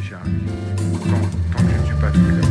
cher ami. Tant que je ne suis pas trouvé